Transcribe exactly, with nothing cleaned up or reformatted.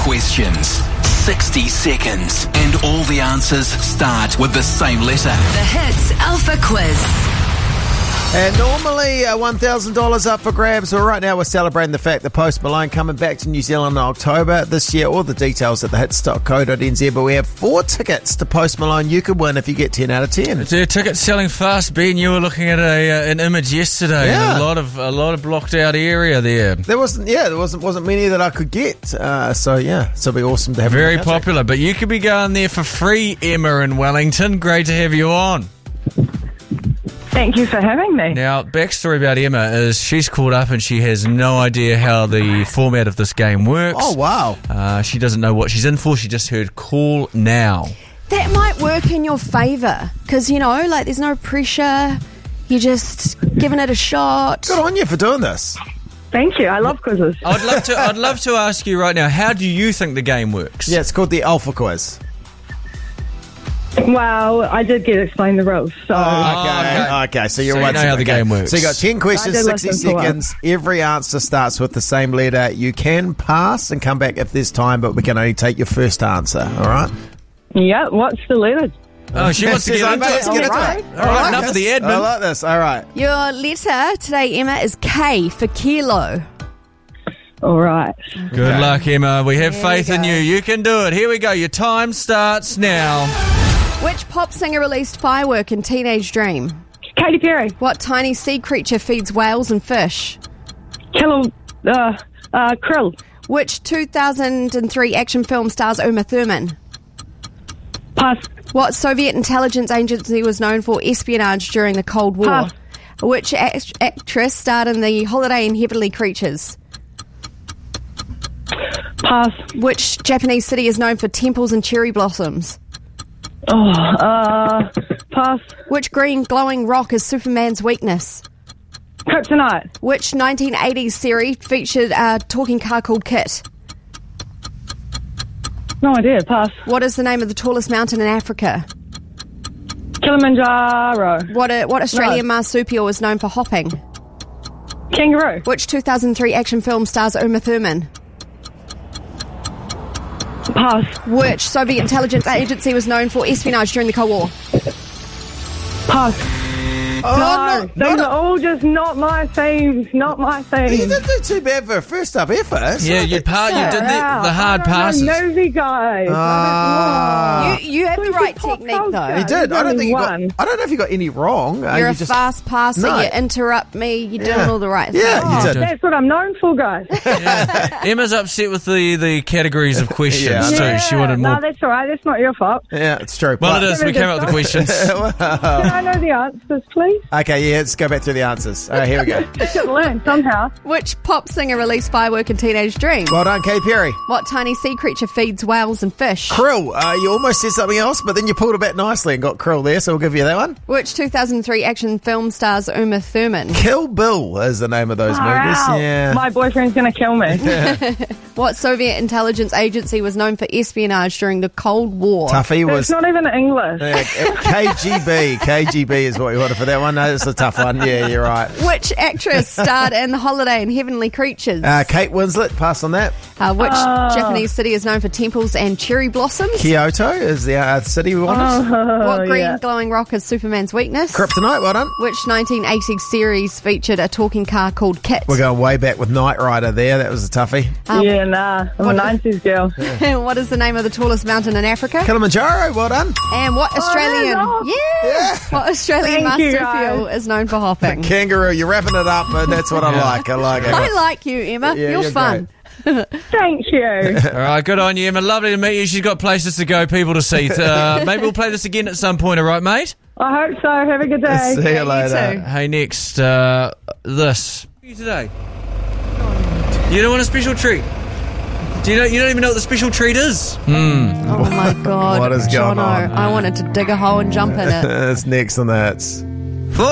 questions, sixty seconds, and all the answers start with the same letter. The Hits Alpha Quiz. And normally uh, one thousand dollars up for grabs. Well, right now we're celebrating the fact that Post Malone coming back to New Zealand in October this year. All the details at the hits dot co dot n z. But we have four tickets to Post Malone you could win if you get ten out of ten. The tickets selling fast, Ben. You were looking at a uh, an image yesterday. Yeah. And a lot of a lot of blocked out area there. There wasn't, yeah, there wasn't wasn't many that I could get. Uh, so yeah, so it'll be awesome to have. Very them in the country. popular, but you could be going there for free, Emma in Wellington. Great to have you on. Thank you for having me. Now, backstory about Emma is she's caught up and she has no idea how the format of this game works. Oh, wow. Uh, she doesn't know what she's in for. She just heard call now. That might work in your favour because, you know, like there's no pressure. You're just giving it a shot. Good on you for doing this. Thank you. I love quizzes. I'd love to. I'd love to ask you right now. How do you think the game works? Yeah, it's called the Alpha Quiz. Well, I did get explained the rules, so... Oh, okay. okay, okay. So you're So you right. know how the game works. So you got ten questions, I did sixty listen to one. seconds. Every answer starts with the same letter. You can pass and come back if there's time, but we can only take your first answer. All right. Yeah, what's the letter? Oh, she wants to get into Let's it. get into Alright. it. All right, enough of the admin. I like this. All right. Your letter today, Emma, is K for kilo. All right. Good luck, Emma. We have There faith we in go. you. You can do it. Here we go. Your time starts now. Which pop singer released Firework in Teenage Dream? Katy Perry. What tiny sea creature feeds whales and fish? Killer... Uh, uh, Krill. Which two thousand three action film stars Uma Thurman? Pass. What Soviet intelligence agency was known for espionage during the Cold War? Pass. Which act- actress starred in The Holiday in Heavenly Creatures? Pass. Which Japanese city is known for temples and cherry blossoms? Oh, uh... Pass. Which green glowing rock is Superman's weakness? Kryptonite. Which nineteen eighties series featured a talking car called Kit? No idea. Pass. What is the name of the tallest mountain in Africa? Kilimanjaro. What a, what Australian No. marsupial is known for hopping? Kangaroo. Which two thousand three action film stars Uma Thurman? Pass. Which Soviet intelligence agency was known for espionage during the Cold War? Pass. Oh, No, no, these no, are all just not my themes. Not my You themes. didn't do too bad for a first up effort. Yeah, you part. You did the, Wow, the hard I don't passes. know movie guys. Ah. You, you have the Who's right the pop technique, culture? though. You did. I don't only think you got. one. I don't know if you got any wrong. Uh, You're you a just, fast passer. No. You interrupt me. You're doing Yeah. all the right Yeah, things. you did. That's what I'm known for, guys. Emma's upset with the, the categories of questions Yeah. too. She wanted No, more. that's all right. That's not your fault. Yeah, it's true. Well, But- it is. We came up with the questions. Can I know the answers, please? Okay, yeah, let's go back through the answers. All right, here we go. I should learn somehow. Which pop singer released Firework in Teenage Dream? Well done, Katy Perry. What tiny sea creature feeds whales and fish? Krill. Uh, you almost said something else, but then you pulled it back nicely and got Krill there, so we'll give you that one. Which two thousand three action film stars Uma Thurman? Kill Bill is the name of those Far movies. out. Yeah. My boyfriend's going to kill me. What Soviet intelligence agency was known for espionage during the Cold War? Tuffy It's was not even English. uh, K G B. K G B is what we wanted for that one. No, it's a tough one. Yeah, you're right. Which actress starred in The Holiday in Heavenly Creatures? Uh, Kate Winslet, pass on that. Uh, which Oh. Japanese city is known for temples and cherry blossoms? Kyoto is the uh, city we wanted. What green yeah. glowing rock is Superman's weakness? Kryptonite, well done. Which nineteen eighties series featured a talking car called Kit? We're going way back with Knight Rider there. That was a toughie. Um, Yeah, nah. I'm a nineties girl. What is the name of the tallest mountain in Africa? Kilimanjaro, well done. And what Australian? no. Yeah. What Australian Thank you, marsupial guys. is known for hopping? Kangaroo, you're wrapping it up, and that's what I like. I like it. I like you, Emma. Yeah, you're, you're fun. Thank you. All right, good on you, Emma. Lovely to meet you. She's got places to go, people to see. Uh, maybe we'll play this again at some point, all right, mate? I hope so. Have a good day. See you you later. too. Hey, next, uh, this. What are you today? You don't want a special treat? Do you know? You don't even know what the special treat is? Oh my God. What is going Jono, on? I wanted to dig a hole and jump in it. It's next on the hits.